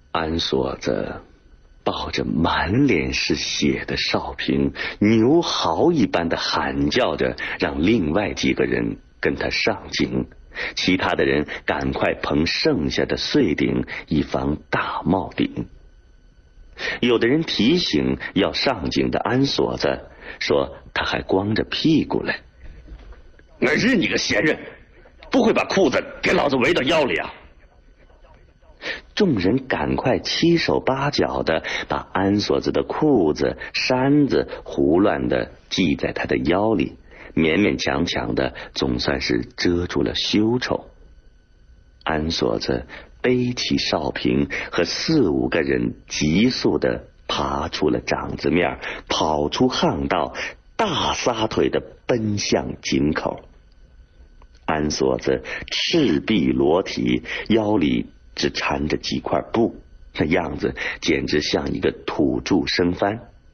安锁子抱着满脸是血的少平，牛嚎一般的喊叫着，让另外几个人跟他上井，其他的人赶快捧剩下的碎顶，以防大冒顶。有的人提醒要上井的安锁子，说他还光着屁股嘞。 我日你个闲人，不会把裤子给老子围到腰里啊！ 众人赶快七手八脚的把安锁子的裤子衫子胡乱的系在他的腰里，勉勉强强的总算是遮住了羞丑。安锁子背起少平和4、5个人，急速的爬出了掌子面，跑出巷道，大撒腿的奔向井口。安锁子赤臂裸体，腰里只缠着几块布，那样子简直像一个土著生番。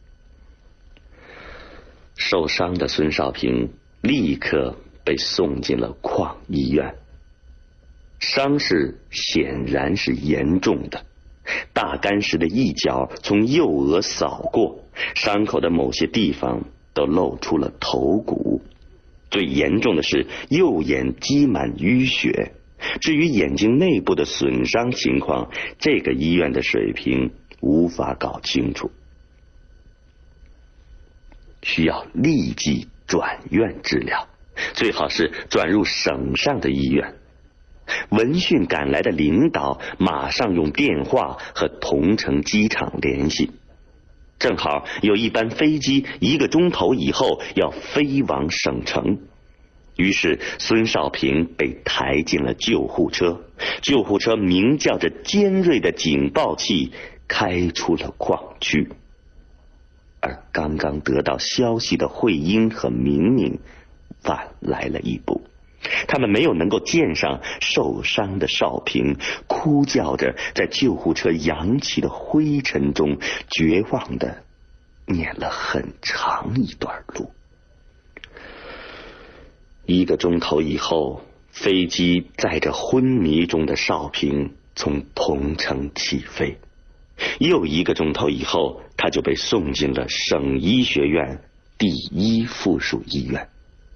受伤的孙少平立刻被送进了矿医院，伤势显然是严重的，大干石的一角从右额扫过，伤口的某些地方都露出了头骨，最严重的是右眼积满淤血。至于眼睛内部的损伤情况，这个医院的水平无法搞清楚，需要立即转院治疗，最好是转入省上的医院。闻讯赶来的领导马上用电话和同城机场联系，正好有一班飞机1个钟头以后要飞往省城。于是孙少平被抬进了救护车，救护车鸣叫着尖锐的警报器，开出了矿区。而刚刚得到消息的慧英和明明晚来了一步，他们没有能够见上受伤的少平，哭叫着在救护车扬起的灰尘中绝望地撵了很长一段路。1个钟头以后，飞机载着昏迷中的少平从桐城起飞，又1个钟头以后，他就被送进了省医学院第1附属医院。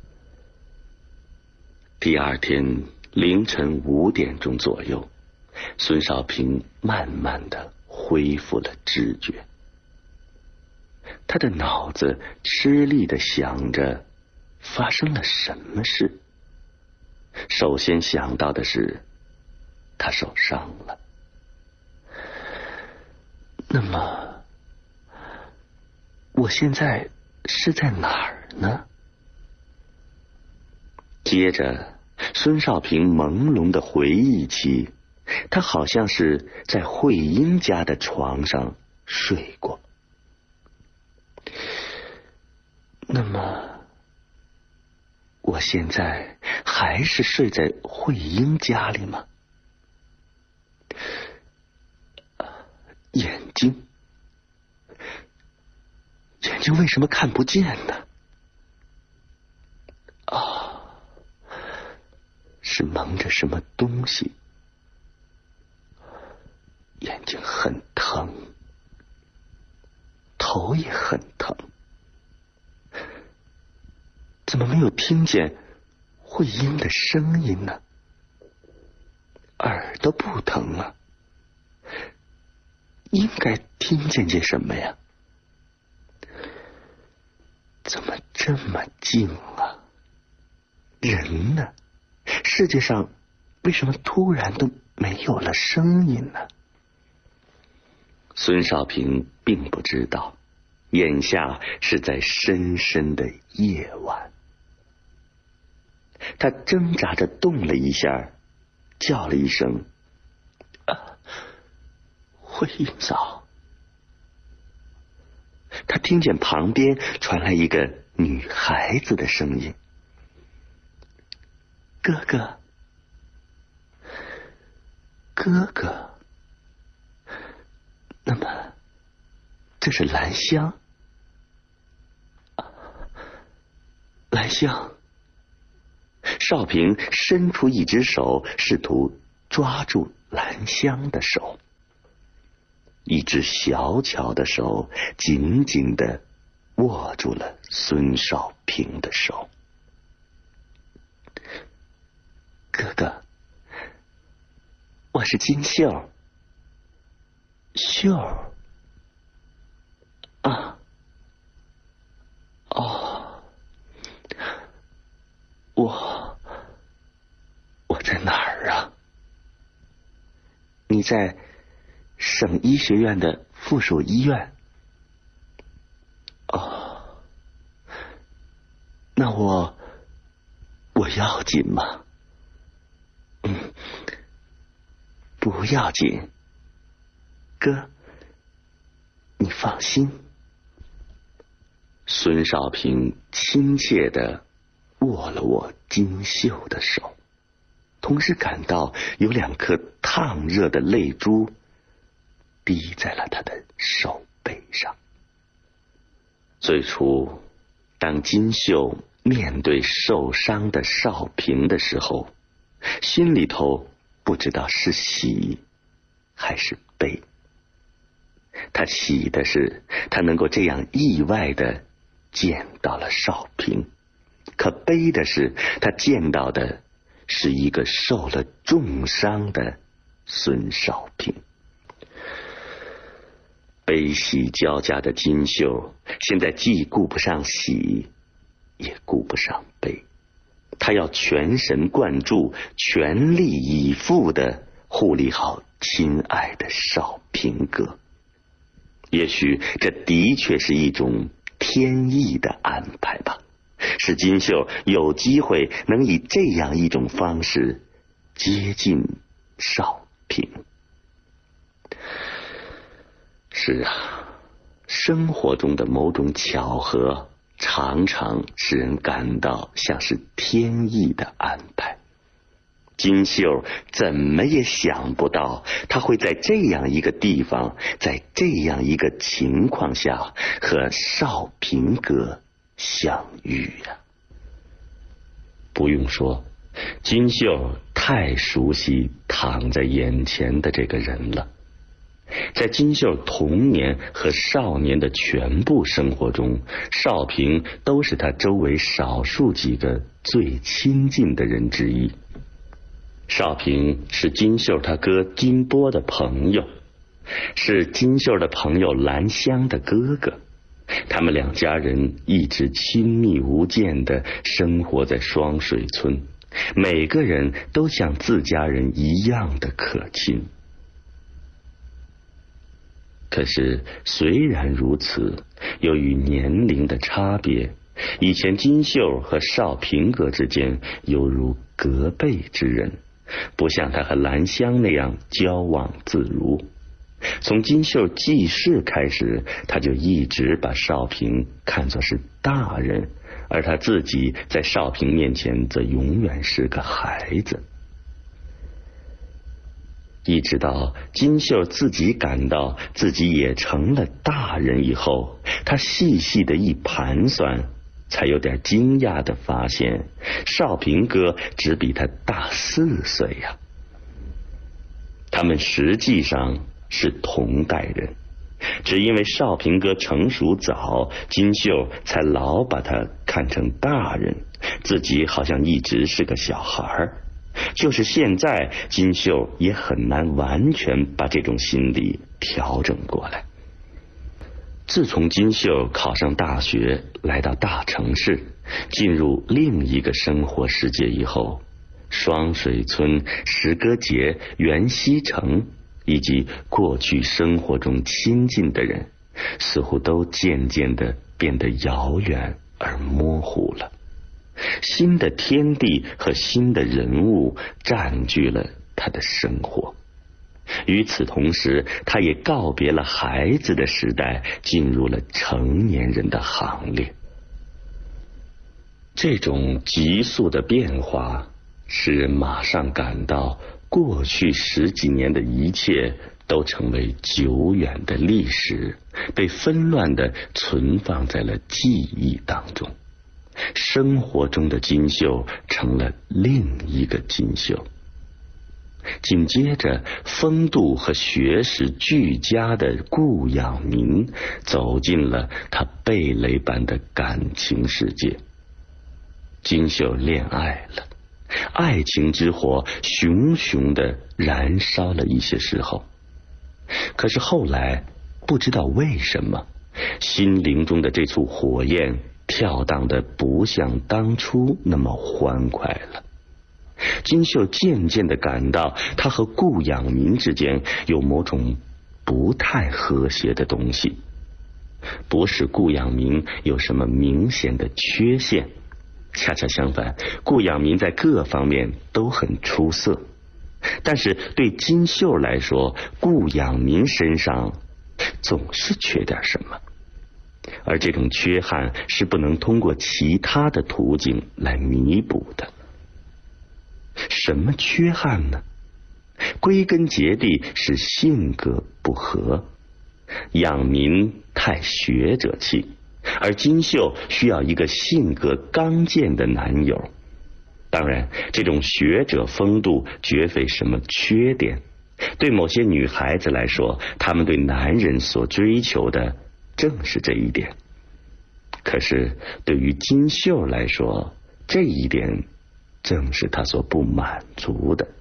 第2天凌晨5点钟左右，孙少平慢慢的恢复了知觉，他的脑子吃力的想着发生了什么事。首先想到的是他受伤了。那么我现在是在哪儿呢？接着孙少平朦胧的回忆起，他好像是在慧英家的床上睡过。那么我现在还是睡在慧英家里吗？眼睛为什么看不见呢？是蒙着什么东西，眼睛很疼，头也很疼。怎么没有听见慧英的声音呢？耳朵不疼啊，应该听见些什么呀？怎么这么静啊？人呢？世界上为什么突然都没有了声音呢？孙少平并不知道，眼下是在深深的夜晚。他挣扎着动了一下，叫了一声：“慧英嫂。”他听见旁边传来一个女孩子的声音：“哥哥，哥哥。”那么这是兰香？兰香。少平伸出一只手，试图抓住兰香的手。 一只小巧的手紧紧地握住了孙少平的手。哥哥，我是金秀。秀儿啊，哦，我在哪儿啊？你在省医学院的附属医院。哦，那我要紧吗？不要紧，哥，你放心。孙少平亲切地握了握金秀的手，同时感到有2颗烫热的泪珠滴在了他的手背上。最初，当金秀面对受伤的少平的时候，心里头不知道是喜还是悲。他喜的是他能够这样意外地见到了少平，可悲的是他见到的是一个受了重伤的孙少平。悲喜交加的金秀现在既顾不上喜，也顾不上悲，他要全神贯注、全力以赴地护理好亲爱的少平哥。也许这的确是一种天意的安排吧，使金秀有机会能以这样一种方式接近少平。是啊，生活中的某种巧合常常使人感到像是天意的安排。金秀怎么也想不到，他会在这样一个地方，在这样一个情况下和少平哥相遇呀。不用说，金秀太熟悉躺在眼前的这个人了。在金秀童年和少年的全部生活中，少平都是他周围少数几个最亲近的人之一。少平是金秀他哥金波的朋友，是金秀的朋友兰香的哥哥。他们2家人一直亲密无间地生活在双水村，每个人都像自家人一样的可亲。可是虽然如此，由于年龄的差别，以前金秀和少平哥之间犹如隔辈之人，不像他和兰香那样交往自如。从金秀记事开始，他就一直把少平看作是大人，而他自己在少平面前则永远是个孩子。一直到金秀自己感到自己也成了大人以后，他细细的一盘算，才有点惊讶的发现，少平哥只比他大4岁呀。他们实际上是同代人，只因为少平哥成熟早，金秀才老把他看成大人，自己好像一直是个小孩。就是现在，金秀也很难完全把这种心理调整过来。自从金秀考上大学，来到大城市，进入另一个生活世界以后，双水村、石歌节、袁西城以及过去生活中亲近的人，似乎都渐渐地变得遥远而模糊了。新的天地和新的人物占据了他的生活。与此同时，他也告别了孩子的时代，进入了成年人的行列。这种急速的变化使人马上感到，过去10几年的一切都成为久远的历史，被纷乱地存放在了记忆当中。生活中的金秀成了另一个金秀。 紧接着，风度和学识俱佳的顾养民走进了他蓓蕾般的感情世界。金秀恋爱了，爱情之火熊熊地燃烧了一些时候，可是后来不知道为什么，心灵中的这簇火焰跳荡得不像当初那么欢快了。金秀渐渐地感到他和顾养民之间有某种不太和谐的东西。不是顾养民有什么明显的缺陷，恰恰相反，顾养民在各方面都很出色。但是对金秀来说，顾养民身上总是缺点什么，而这种缺憾是不能通过其他的途径来弥补的。什么缺憾呢？归根结底是性格不合。养民太学者气，而金秀需要一个性格刚健的男友。当然，这种学者风度绝非什么缺点，对某些女孩子来说，她们对男人所追求的正是这一点。可是对于金秀来说，这一点正是他所不满足的。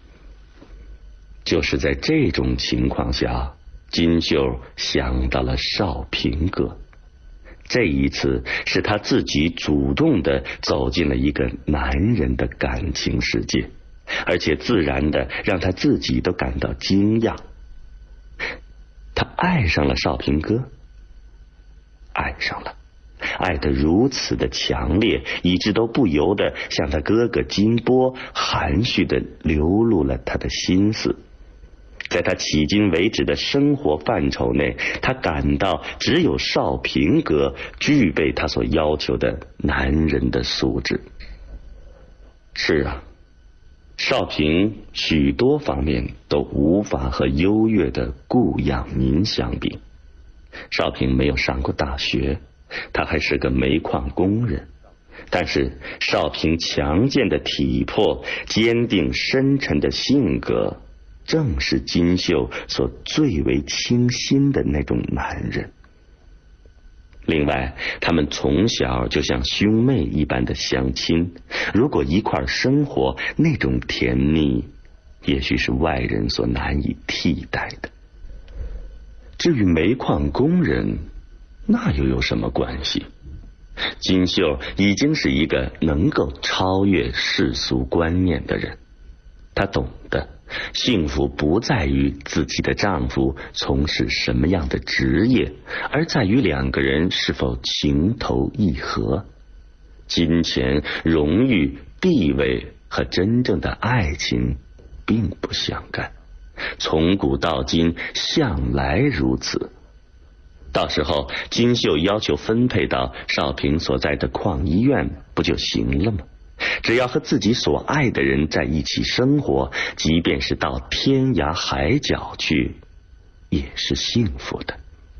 就是在这种情况下，金秀想到了少平哥。这一次是他自己主动地走进了一个男人的感情世界，而且自然地让他自己都感到惊讶。他爱上了少平哥，爱上了，爱得如此的强烈，以致都不由得向他哥哥金波含蓄地流露了他的心思。在他迄今为止的生活范畴内，他感到只有少平哥具备他所要求的男人的素质。是啊，少平许多方面都无法和优越的顾养民相比。少平没有上过大学，他还是个煤矿工人，但是少平强健的体魄、坚定深沉的性格，正是金秀所最为倾心的那种男人。另外，他们从小就像兄妹一般的相亲，如果一块生活，那种甜蜜也许是外人所难以替代的。至于煤矿工人，那又有什么关系？金秀已经是一个能够超越世俗观念的人，她懂得幸福不在于自己的丈夫从事什么样的职业，而在于两个人是否情投意合。金钱、荣誉、地位和真正的爱情并不相干，从古到今向来如此。到时候金秀要求分配到少平所在的矿医院不就行了吗？只要和自己所爱的人在一起生活，即便是到天涯海角去，也是幸福的。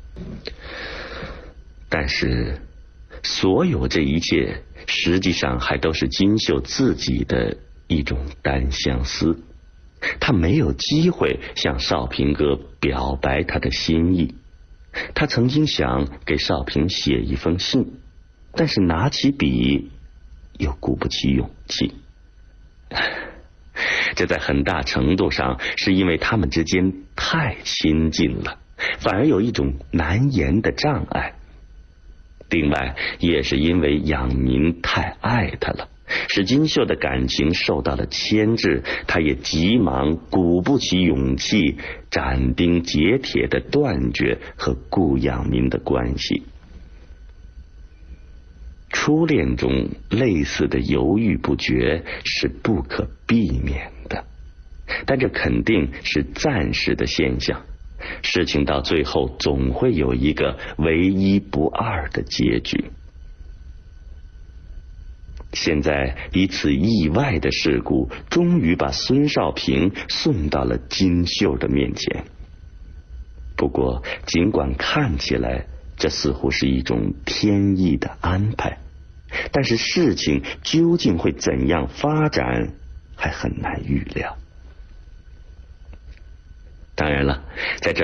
但是所有这一切实际上还都是金秀自己的一种单相思。他没有机会向少平哥表白他的心意。他曾经想给少平写一封信，但是拿起笔又鼓不起勇气。这在很大程度上是因为他们之间太亲近了，反而有一种难言的障碍。另外也是因为养民太爱他了，使金秀的感情受到了牵制，他也急忙鼓不起勇气斩钉截铁地断绝和顾养民的关系。初恋中类似的犹豫不决是不可避免的，但这肯定是暂时的现象，事情到最后总会有一个唯一不二的结局。现在一次意外的事故终于把孙少平送到了金秀的面前。不过尽管看起来这似乎是一种天意的安排，但是事情究竟会怎样发展还很难预料。 当然了，在这